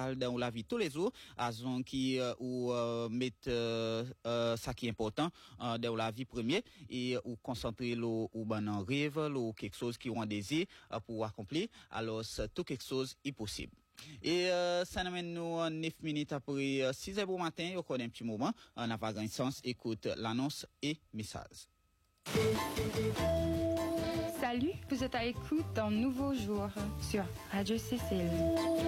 principal dans la vie tous les jours, azon qui ou mettre ça qui est important dans la vie première et ou concentrer l'eau ou ben en rêve ou quelque chose qui ont un désir pour accomplir, alors c'est tout quelque chose est possible. Et ça nous mène nous 9 minutes après 6h du matin, on connaît un petit moment, on a pas grand sens, écoute l'annonce et message. Salut, vous êtes à l'écoute d'un nouveau jour sur Radio Cécile.